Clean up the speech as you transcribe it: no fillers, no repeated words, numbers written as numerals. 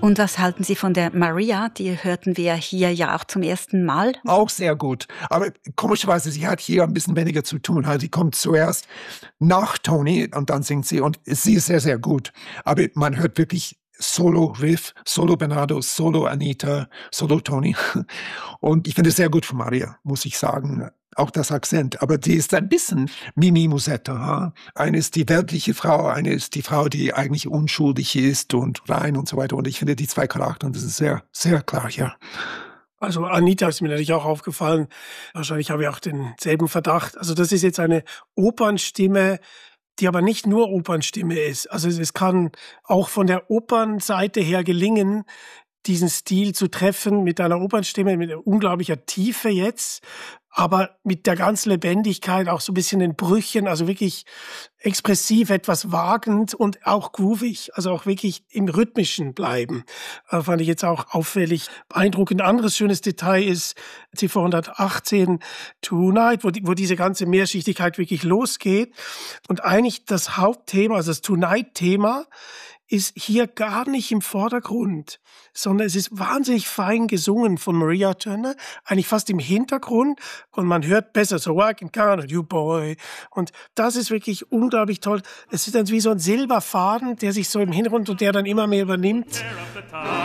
Und was halten Sie von der Maria? Die hörten wir hier ja auch zum ersten Mal. Auch sehr gut. Aber komischerweise, sie hat hier ein bisschen weniger zu tun. Also sie kommt zuerst nach Tony und dann singt sie. Und sie ist sehr, sehr gut. Aber man hört wirklich Solo-Riff, Solo-Bernardo, Solo-Anita, Solo-Tony. Und ich finde es sehr gut von Maria, muss ich sagen. Auch das Akzent. Aber die ist ein bisschen Mimi Musetta. Ha? Eine ist die weltliche Frau, eine ist die Frau, die eigentlich unschuldig ist und rein und so weiter. Und ich finde die zwei Charaktere, das ist sehr, sehr klar, ja. Also Anita ist mir natürlich auch aufgefallen. Wahrscheinlich habe ich auch denselben Verdacht. Also das ist jetzt eine Opernstimme, die aber nicht nur Opernstimme ist. Also es kann auch von der Opernseite her gelingen, diesen Stil zu treffen mit einer Opernstimme, mit unglaublicher Tiefe jetzt, aber mit der ganzen Lebendigkeit, auch so ein bisschen in Brüchen, also wirklich expressiv, etwas wagend und auch groovig, also auch wirklich im Rhythmischen bleiben. Fand ich jetzt auch auffällig beeindruckend. Ein anderes schönes Detail ist Ziffer 118, Tonight, wo diese ganze Mehrschichtigkeit wirklich losgeht. Und eigentlich das Hauptthema, also das Tonight-Thema, ist hier gar nicht im Vordergrund, sondern es ist wahnsinnig fein gesungen von Maria Turner, eigentlich fast im Hintergrund und man hört besser so I can count on you boy und das ist wirklich unglaublich toll. Es ist dann wie so ein Silberfaden, der sich so im Hintergrund und der dann immer mehr übernimmt.